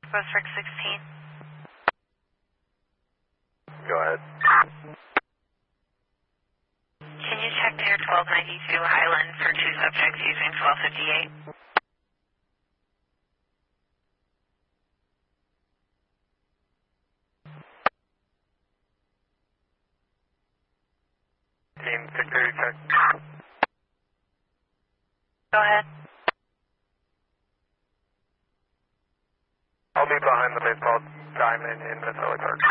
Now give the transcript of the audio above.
District 16. Go ahead. Can you check Pier 1292 Highland for 2 subjects using 1258? Team security check. Go ahead. I'll be behind the baseball diamond in Minnesota Park.